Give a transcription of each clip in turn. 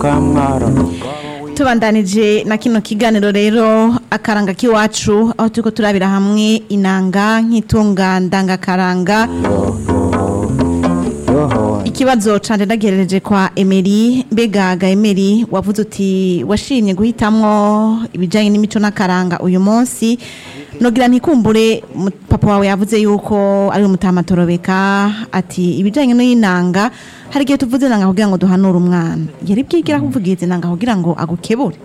tubandanije na kino kiganiro rero akaranga k'iwacu aho turiko turabira hamwe inanga nk'itunga ndangakaranga. Ikibazo canje ndagerereje kwa Emery, mbega ga Emery wavuze uti washimye guhitamwo ibijanye n'imico n'akaranga uyu munsi, nogira ntikumbure papa wawe yavuze yuko ari umutamatorobeka ati ibijanye n'inanga hari igihe tuvuze nanga kugira ngo duhanure umwana, yari bwigira kuvugize nanga kugira ngo agukebure.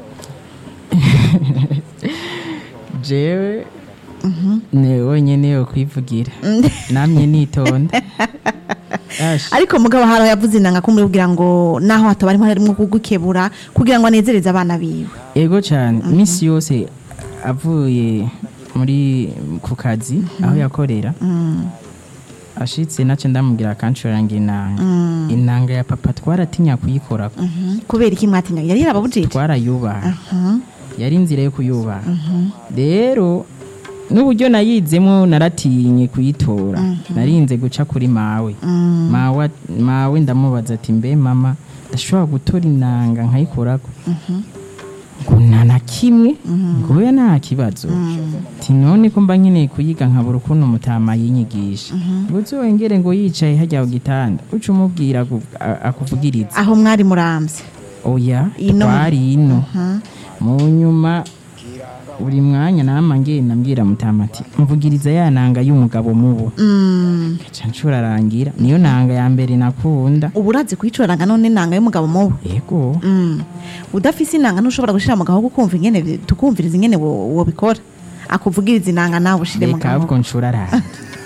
Jewe ne wonyene yo kwivugira namye nitonda. Ariko mugabo haro yavuze nanga kumuri kugira ngo naho hatabari harimo kugukebura kugira ngo anezereze abana biwe. Ego cyane misi yose avuye muri ku kazi aho yakorera ashitse nace ndamubwira akancuranga inanga ya papa twaratinya kuyikora kubera iki mwatinya yari yarababujije twarayubaha yari inzira yo kuyubaha rero n'uburyo nayizemo naratinye kuyitora narinze guca kuri mawe ndamubaza ati mbe mama ndashobora gutora inanga nkayikorako nana kimwe ngoya nta kibazo ti none ko mba nkeneye kuyiga nkabura ukuntu mutama yinyigisha uzongere ngo yicaye hajya ku gitanda uca umubwira akuvugiriza aho mwari muramvye oya twari ino mu nyuma buri mwanya nama ngenda mbwira mutama ati mvugiriza ya nanga y'umugabo mubo kaca ncurarangira niyo nanga ya mbere nakunda. Uburazi kwicuranga none nanga y'umugabo mubo yego udafise inanga ntushobora gushira mu gaho gukumva ingene tukumviriza ingene wo bikora akuvugiriza inanga nawe ushire mu gaho kabwo ncuraranga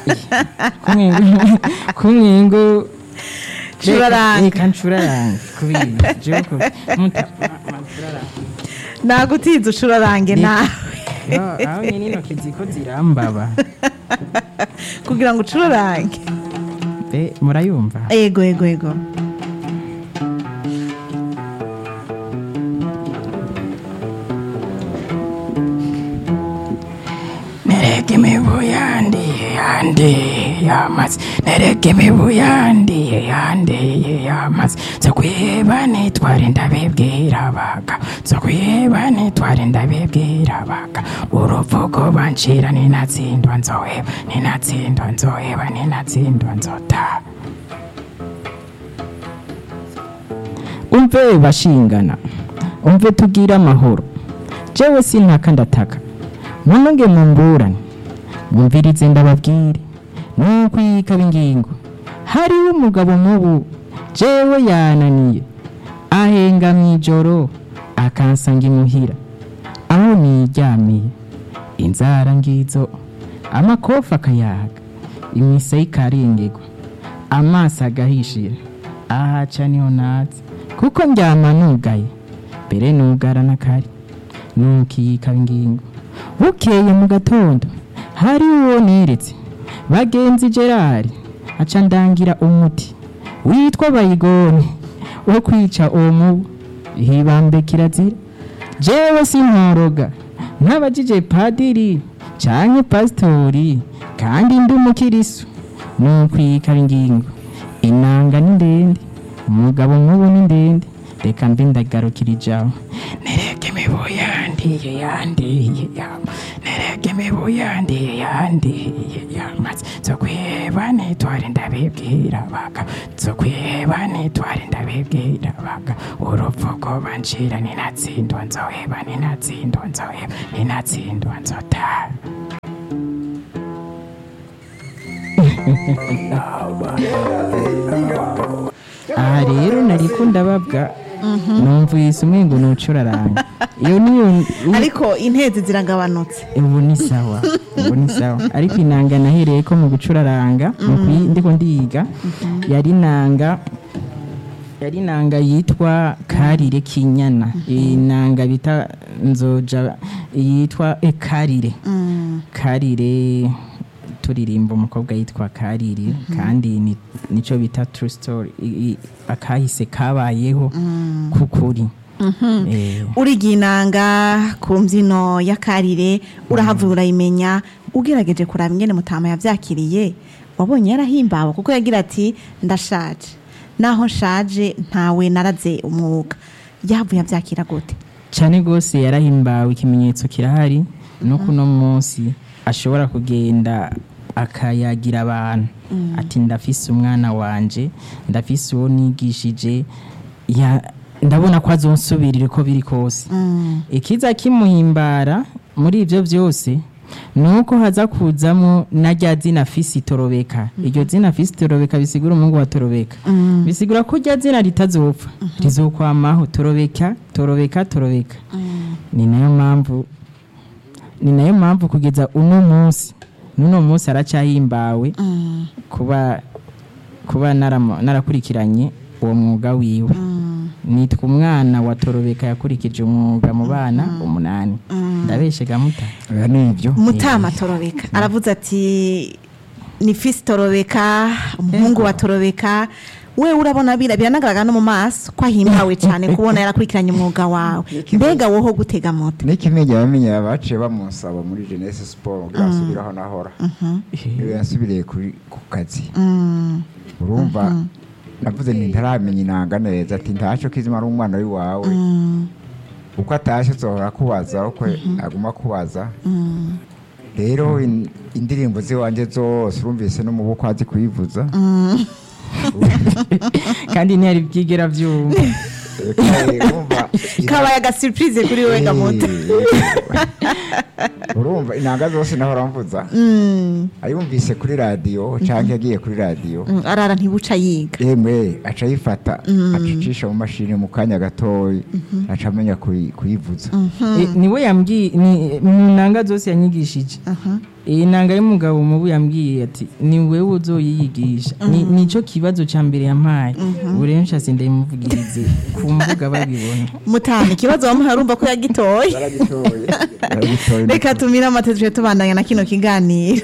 kumwengo curaranga kancuraranga kubiri joko nagutiza ucurarange nawe aho nyine intoki ziko zirambaba kugira ngo ucurarange murayumva. Ego nereke imibu yandiye yamaze nereke imibu yandiye yamaze zo kwiheba nitware ndabibwira baga zo kwiheba nitware ndabibwira baga uruvugo bancira ninatsindwa nzoheba ninatsindwa nzota. Umve bashingana umve tugira amahoro jewe sintaka ndataka munonge mumburane mumvirize ndababwire nuko yikaba ingingo hari umugabo mubu jewe yananiye ahenga mwijoro akansanga imuhira aho niryamiye inzara ngizo amakofa akayaga imise ikarengerwa amaso agahishira ahaca niho natse kuko ndyama nugaye mbere nugara nakari nuko yikaba ingingo. Bukeye mu gatondo hari uwo neretse bagenzi Gerard aca ndangira umuti witwa bayigone wo kwica uwo mubu hibambe kirazira jewe sinkoroga nk'abajije padiri canke pastori kandi ndi umukirisu nuko yikaba ingingo inanga ni ndende umugabo mubu ni ndende reka mbe ndagarukira ijaho nereke imibu yandiye nereke imibu yandiye yamaze zo kwiheba nitware ndabibwira baga zo kwiheba nitware ndabibwira baga uruvugo bancira ninatsindwa nzoheba ninatsindwa nzota. Aha rero nariko ndababwa numvise umwe ngo nucuraranga iyo niyo ariko intezi ziragabanutse ubu ni sawa ariko inanga nahereye ko mu gucuraranga ndiko ndiga yari nanga yitwa Karire Kinyana inanga bita nzoja yitwa Karire turirimba umukobwa yitwa Karire kandi nico bita true story akahise kabayeho kukuri. Uriginanga ku mbyino ya Karire urahavuye urayimenya ugerageje kuraba ingene mutama yavyakiriye wabonye yarahimbawe kuko yagira ati ndashaje naho nshaje ntawe naraze umwuga yavuye avyakira gute? cyane rwose yarahimbawe, ikimenyetso kirahari no kuno munsi ashobora kugenda akayagira abantu ati ndafise umwana wanje, ndafise uwo nigishije, ndabona ko azonsubirira uko biri kose. Ikiza kimuhimbara muri ivyo vyose nuko haza kuzamo na rya zina Fisi Torobeka. Iryo zina Fisi Torobeka bisigura umuhungu wa Torobeka, bisigura ko rya zina ritazopfa, rizokwamaho Torobeka, Torobeka, Torobeka. Ni nayo mpamvu kugeza uno munsi aracahimbawe kuba narakurikiranye uwo mwuga wiwe. Nitwa umwana wa Torobeka yakurikije umwuga mu bana 8. Ndabeshe gamuta nivyo Mutama Torobeka aravuze ati ni Fisi Torobeka, umuhungu wa Torobeka. We urabona biranagaragara no mu maso ko ahimbawe cyane kubona yarakurikiranye umwuga wawe. Mbega woho gutega moto n'ikimenya bamenya baciye bamusaba muri Jeunesse Sport gasubiraho nahora yasubiriye ku kazi. Urumva navuze nti ntaramenya inanga neza, ati ntaco kizima ari umwana wawe uko atashe zohora kubaza uko aguma kubaza. Rero indirimbo ziwanje zose urumvise no mu bukwe azi kuyivuza kandi ntiyari byigera byumva. kabaye aga surprise kuri wewe gamoto. Urumva inanga zose nahora mvuza ayumvise kuri radio canke yagiye kuri radio arara ntibuca yiga, yemwe aca yifata acicisha mu mashini mu kanya gatoyi aca amenya kuyivuza. Niwe yambwiye mu nanga zose yanyigishije. Inanga y'umugabo mubu yambwiye ati ni wewe uzoyiyigisha. Nico kibazo ca mbere yampaye. Urensha sinde muvugirize ku mbuga babibona. Mutane kibazo wamuharumva ko yagitoye. Reka tumira amatezwe tubandanya na kino kiganiro.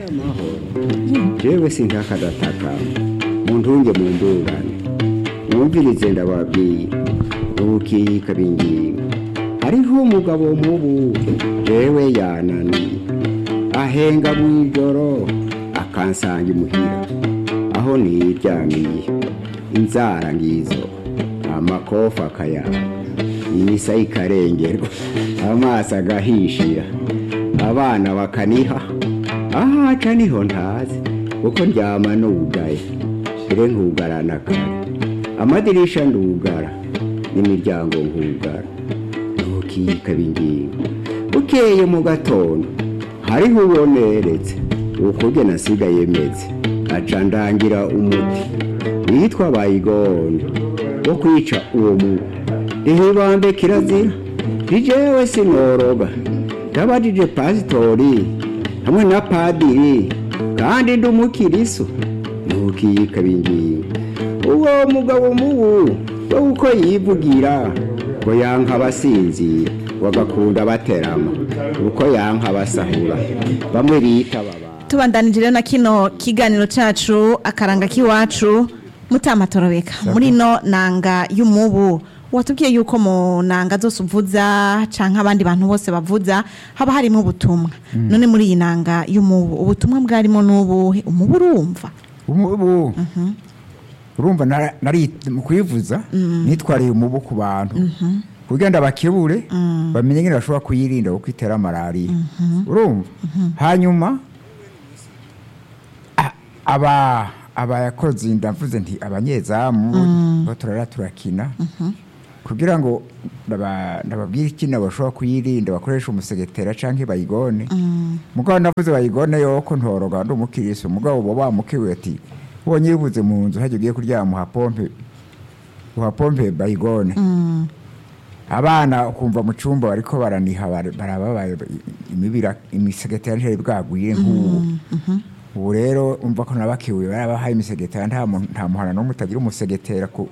Jewe sinkakadataka muntunge mu ndungane mwumvirize ndababwiye ubukika bingingo. Hariho umugabo mubu jewe yananiye ahenga mwijoro akansanga imuhira aho niryamiye, inzara ngizo amakofa akayaba, imisa ikarengerwa, amaso agahishira, abana bakaniha ahaca niho ntazi kuko ndyama nugaye ire nkugarana kare, amadirisha ndugara n'imiryango nkugara. Ntukika bingingo bukeye mu gatondo hariho uboneretse ukuge nasigaye meze aca ndangira umuti witwa bayigondo wo kwica uwo mubu. Ihibambe kirazira rijewe sinoroga, ndabajije pasitori hamwe na padiri kandi ndumukiriso. Ntukika bingingo uwo mugabo mubu uko yivugira ko yanka abasinzira wagakunda baterama uko yanka basahura bamwe bita baba. Tubandanije rero na kino kiganiro cacu akaranga kiwacu. Mutama Torobeka muri no nanga y'umubu watubwiye yuko mu nanga zose uvuza canke abandi bantu bose bavuza haba harimo ubutumwa. None muri iyi nanga y'umubu ubutumwa bwarimo n'ubuhe? Umubu urumva umubu urumva nari mu kuyivuza nitwariye umubu ku bantu kugenda bakebure bamenye ngene bashobora kuyirinda uko itera malaria. Urumva hanyuma aba yakoze ndavuze nti abanyezamu baturara turakina kugira ngo ndababwira ikina bashobora kuyirinda bakoresha umusegetera canke bayigone. Mugabo ndavuze bayigone yoko ntoroga ndumukiriso mugabo bo bamukiwe ati ubonye yibuze mu nzu haje ugiye kuryama uhapompe bayigone. Abana ukumva mu cumba bariko baraniha barababaye imibira imisegetera ntari bwagwiye nk'ubu. Ubu rero umva ko nabakiwe barabahaye imisegetera nta muhana no mutagira umusegetera ku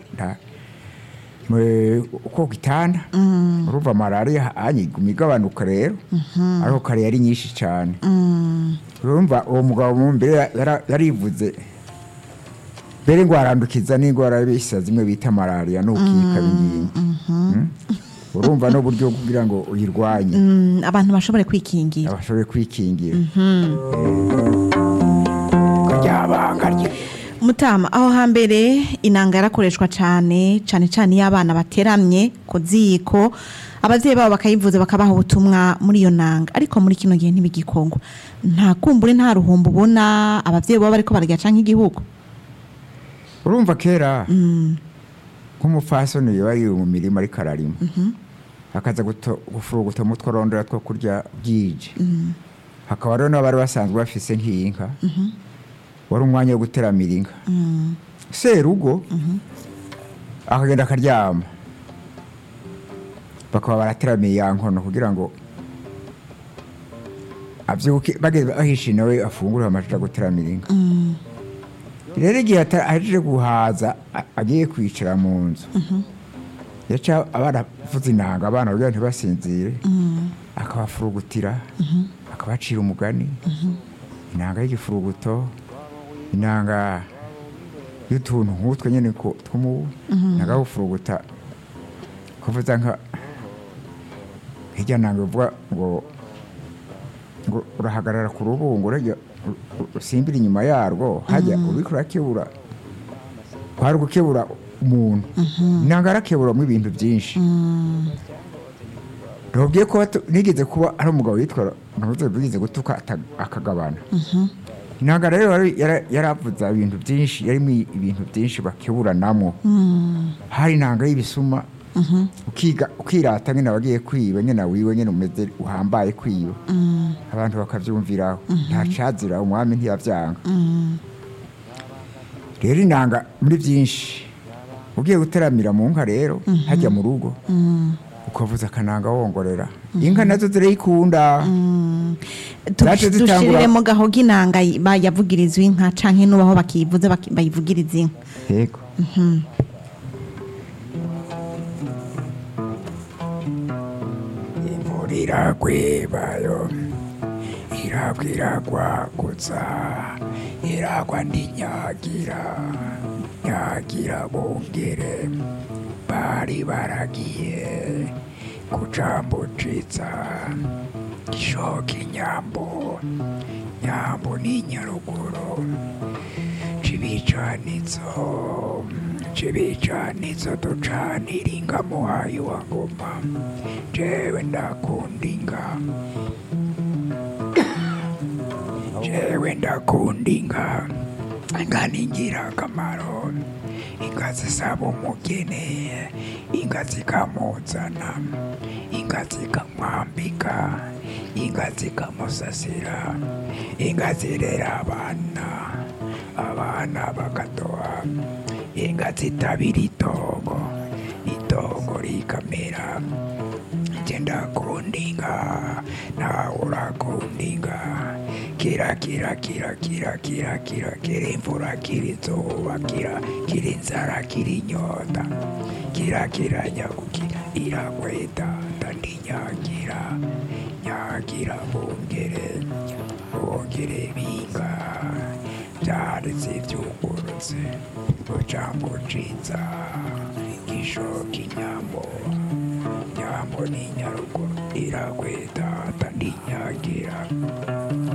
uko gitanda. Urumva malaria anyigabanuka rero ariko kare yari nyinshi cyane. Urumva uwo mugabo mu mbere yarivuze bere ngo arandukiza n'ingwara y'ibisa zimwe bita malaria n'ukika bingingo. Urumva no buryo kugira ngo uyirwanye abantu bashobore kwikingira. Mutama aho hambere inanga yarakoreshwa cyane iyo abana bateramye ku ziko abavyeyi babo bakayivuza bakabaha ubutumwa muri iyo nanga ariko muri kino gihe ntibigikongwa nta kumbure nta ruhombo ubona abavyeyi babo bariko barya canke igihugu urumva kera nk'umufasoni yari mu mirima ariko ararima akaza gufuruguta mu tworondera two kurya byije hakaba rero n'abari basanzwe bafise nk'inka wari umwanya wo guteramira inka serugo akagenda akaryama bakaba barateramiye ya nkono kugira ngo avyuke bageze ahishi nawe afungure amashira guteramira inka rero igihe ahejeje guhaza agiye kwicara mu nzu yaca abana vuza inanga abana kugira ntibasinzire akabafurugutira akabacira umugani inanga y'igifuruguto inanga y'utuntu nk'utwe nyene ko tw'umubu nagafuruguta kuvuza nka hirya nanga uvuga ngo urahagarara ku rubungo urajya usimbira inyuma yarwo hajya uriko urakebura kwari gukebura umuntu inanga arakeburamo ibintu byinshi ndabwiye ko nigeze kuba ari umugabo yitwa navuze bigize gutuka akagabana inanga rero yaravuza ibintu byinshi yarimo ibintu byinshi bakeburanamo hari inanga y'ibisuma ukirata nyine abagiye kwiba nyine wiwe nyine umeze uhambaye kwiba abantu bakavyumviraho ntacazira umwami ntiyavyanga rero inanga muri byinshi ugiye guteramira mu nka rero hajya mu rugo ukavuza akananga wongorera inka nazo zirayikunda dushirire mu gahoga inanga bayavugirizwa inka canke nubaho bakivuze bayivugiriza inka yego iragwebayo iragwiragwagutsa iragwa ndinyagira nyagira bongere bari baragiye kucambucitsa gishoka inyambo nyambo ni nyaruguru cibicanizo ducanira inga muhayi wa ngoma jewe ndakunda inga inga ningira akamaro inga zisaba umugeni inga zikamuzana inga zikamwambika inga zikamusasira inga zirera abana bagatoha inga zitabira itogo rikamera nje ndakunda inga nawe urakunda inga kira imvura kira izuba kira inzara kira inyota kira nyagukira iragweta nyagira bongere binga byaretse byugurutse ucambuciza gishoka inyambo ni nyaruguru iragweta nyagira